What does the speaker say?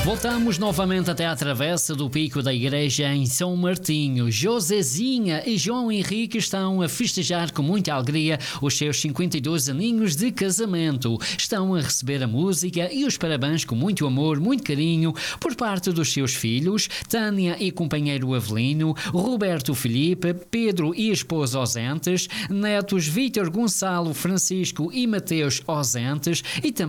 Voltamos novamente até à travessa do Pico da Igreja em São Martinho. Josézinha e João Henrique estão a festejar com muita alegria os seus 52 aninhos de casamento. Estão a receber a música e os parabéns com muito amor, muito carinho por parte dos seus filhos, Tânia e companheiro Avelino, Roberto Felipe, Pedro e esposa ausentes, netos Vítor, Gonçalo, Francisco e Mateus ausentes e também